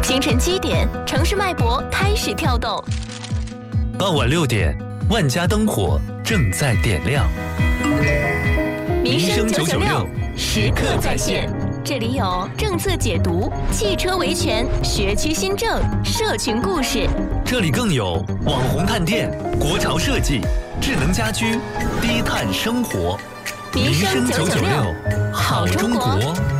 清晨7点，城市脉搏开始跳动。 傍晚6点，万家灯火正在点亮。 民生996，时刻在线。这里有政策解读、汽车维权、学区新政、社群故事。 这里更有网红探店、国潮设计、智能家居、低碳生活。 民生996，好中国。